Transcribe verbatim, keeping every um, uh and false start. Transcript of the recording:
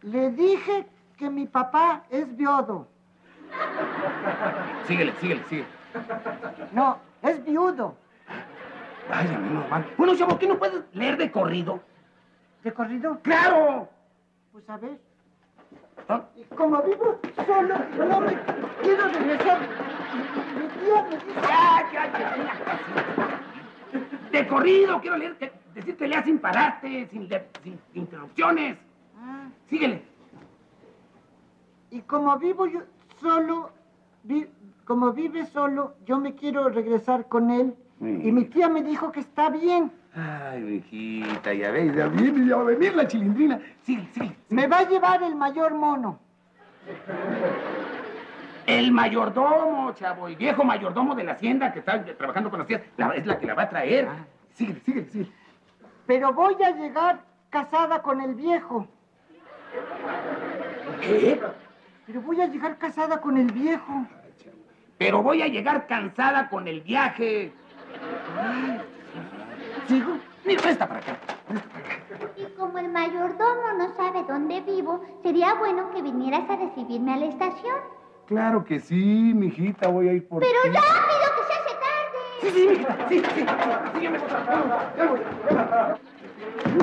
Le dije que mi papá es viudo. Síguele, síguele, síguele. No, es viudo. Vaya, menos mal. Bueno, chavo, ¿qué no puedes leer de corrido? ¿De corrido? ¡Claro! Pues a ver. ¿Ah? Como vivo solo, no me quiero regresar. Mi tía me dice... Ya, ya, ya, ya. De corrido, quiero leer, que, decir que leas sin pararte, sin, de, sin interrupciones. Ah, Síguele. y como vivo yo solo, vi- como vive solo, yo me quiero regresar con él. Mm. Y mi tía me dijo que está bien. Ay, mijita, ya ves, ya viene, ya va a venir la chilindrina. Síguele, síguele. Me va a llevar el mayor mono. El mayordomo, chavo, el viejo mayordomo de la hacienda que está trabajando con las tías, la- es la que la va a traer. Ah. Síguele, síguele, síguele. Pero voy a llegar casada con el viejo. ¿Qué? Pero voy a llegar casada con el viejo. Pero voy a llegar cansada con el viaje. ¿Sigo? Mira, esta para acá. Y como el mayordomo no sabe dónde vivo, sería bueno que vinieras a recibirme a la estación. Claro que sí, mijita, voy a ir por ¡Pero ti. rápido, que se hace tarde! Sí, sí, mijita, sí, sí, sí, sí, ya me voy. Ya me voy, ya me voy.